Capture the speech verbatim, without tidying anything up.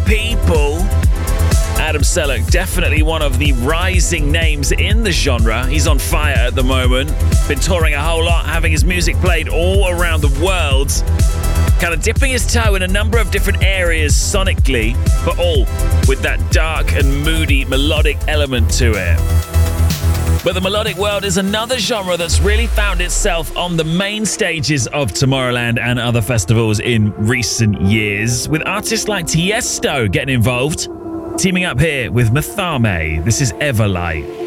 people. Adam Selleck, definitely one of the rising names in the genre. He's on fire at the moment. Been touring a whole lot, having his music played all around the world. Kind of dipping his toe in a number of different areas sonically, but all with that dark and moody melodic element to it. But the melodic world is another genre that's really found itself on the main stages of Tomorrowland and other festivals in recent years, with artists like Tiesto getting involved. Teaming up here with Mathame, this is Everlight.